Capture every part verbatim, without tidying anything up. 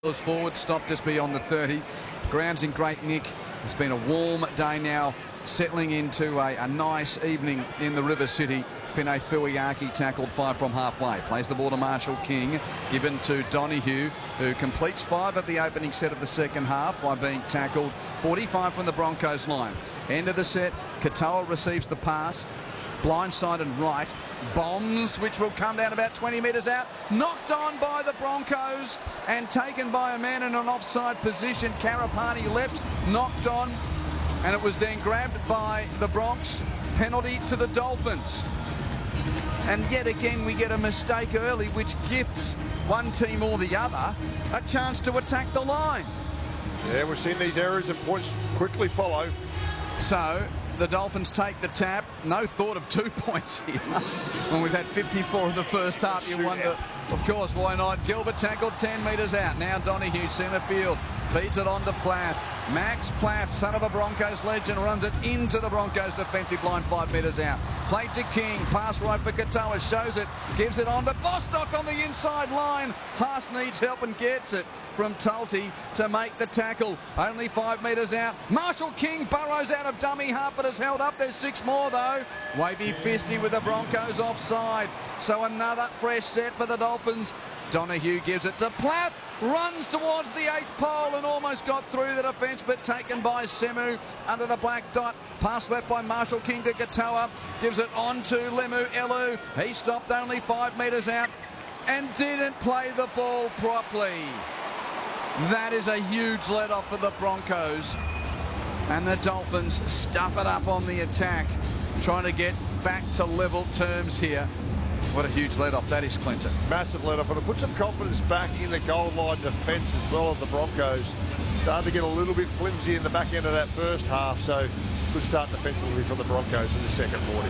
Forward, stopped just beyond the thirty. Ground's in great nick. It's been a warm day now, settling into a, a nice evening in the River City. Finay Fuiaki tackled five from halfway. Plays the ball to Marshall King, given to Donahue, who completes five of the opening set of the second half by being tackled. forty-five from the Broncos line. End of the set, Katoa receives the pass. Blindside and right, bombs, which will come down about twenty metres out, knocked on by the Broncos and taken by a man in an offside position. Karapani left, knocked on, and it was then grabbed by the Bronx. Penalty to the Dolphins. And yet again we get a mistake early, which gifts one team or the other a chance to attack the line. Yeah, we've seen these errors and points quickly follow. So the Dolphins take the tap. No thought of two points here. When we've had fifty-four in the first half, you wonder, of course, why not? Gilbert tackled ten metres out. Now Donahue, centre field, feeds it on to Plath. Max Plath, son of a Broncos legend, runs it into the Broncos defensive line five metres out. Played to King, pass right for Katoa, shows it, gives it on to Bostock on the inside line. Haas needs help and gets it from Tulty to make the tackle. Only five metres out. Marshall King burrows out of dummy half, but is held up. There's six more though. Wavy Fisty with the Broncos offside. So another fresh set for the Dolphins. Donahue gives it to Plath, runs towards the eighth pole and almost got through the defence, but taken by Semu under the black dot. Pass left by Marshall King to Katoa, gives it on to Lemu Elu. He stopped only five metres out and didn't play the ball properly. That is a huge let-off for the Broncos. And the Dolphins stuff it up on the attack, trying to get back to level terms here. What a huge let-off that is, Clinton. Massive let-off, and it puts some confidence back in the goal line defence as well as the Broncos. Starting to get a little bit flimsy in the back end of that first half, so good start defensively from the Broncos in the second forty.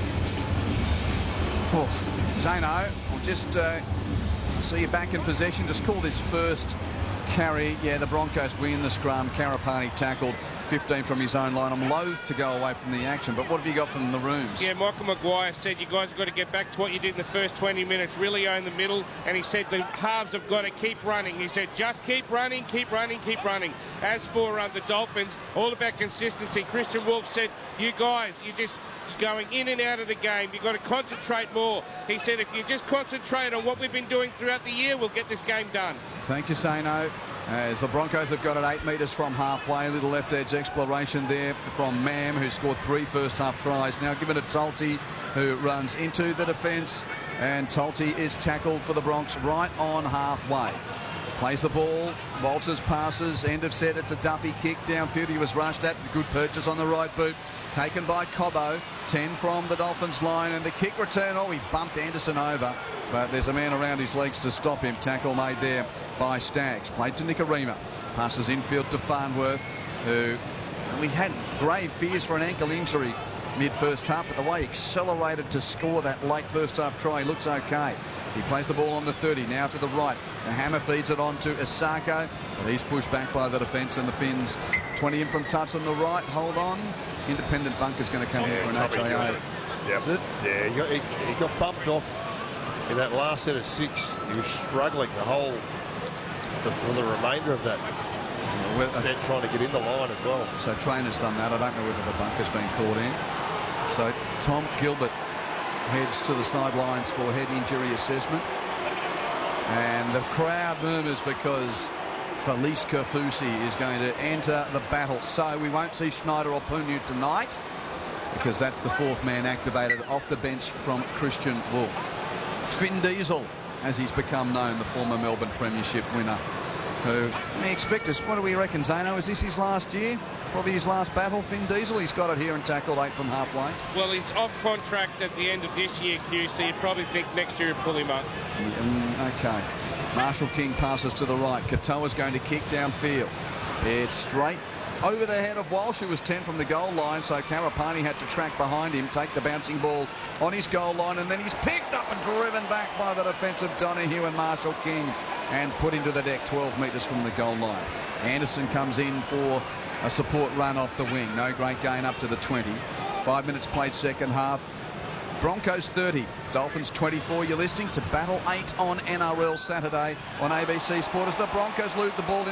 Oh, Zano, we'll just uh, see you back in possession. Just called his first carry. Yeah, the Broncos win the scrum. Karapani tackled fifteen from his own line. I'm loath to go away from the action, but what have you got from the rooms? Yeah, Michael Maguire said you guys have got to get back to what you did in the first twenty minutes, really own the middle, and he said the halves have got to keep running. He said just keep running, keep running, keep running. As for uh, the Dolphins, all about consistency. Christian Wolf said, you guys, you just going in and out of the game. You've got to concentrate more. He said if you just concentrate on what we've been doing throughout the year, we'll get this game done. Thank you, Sano. As the Broncos have got it eight metres from halfway. A little left edge exploration there from Mam, who scored three first half tries. Now given to Tulty, who runs into the defence. And Tulty is tackled for the Bronx right on halfway. Plays the ball. Walters passes. End of set. It's a Duffy kick downfield. He was rushed at. Good purchase on the right boot. Taken by Cobbo. ten from the Dolphins line. And the kick return. Oh, he bumped Anderson over. But there's a man around his legs to stop him. Tackle made there by Staggs. Played to Nikorima. Passes infield to Farnworth, who we had grave fears for an ankle injury mid-first half, but the way he accelerated to score that late first half try, he looks okay. He plays the ball on the thirty, now to the right. The hammer feeds it on to Asako, but he's pushed back by the defence, and the Finns twenty in from touch on the right. Hold on. Independent bunker's going to come here for an H I A. Yep. Is it? Yeah, he got, he, he got bumped off in that last set of six. He was struggling the whole, the, for the remainder of that Well, set, uh, trying to get in the line as well. So trainer's done that. I don't know whether the bunker's been called in. So Tom Gilbert heads to the sidelines for head injury assessment. And the crowd murmurs because Felice Kafusi is going to enter the battle. So we won't see Schneider or Punu tonight, because that's the fourth man activated off the bench from Christian Wolf. Finn Diesel, as he's become known, the former Melbourne Premiership winner, who we expect us. What do we reckon, Zano? Is this his last year? Probably his last battle, Finn Diesel. He's got it here and tackled eight from halfway. Well, he's off contract at the end of this year, Q, so you probably think next year he'll pull him up. Mm, okay. Marshall King passes to the right. Katoa's going to kick downfield. It's straight over the head of Walsh, who was ten from the goal line, so Karapani had to track behind him, take the bouncing ball on his goal line, and then he's picked up and driven back by the defensive Donahue and Marshall King and put into the deck twelve metres from the goal line. Anderson comes in for a support run off the wing. No great gain up to the twenty. Five minutes played second half. Broncos thirty, Dolphins twenty-four. You're listening to Battle eight on N R L Saturday on A B C Sport as the Broncos loot the ball in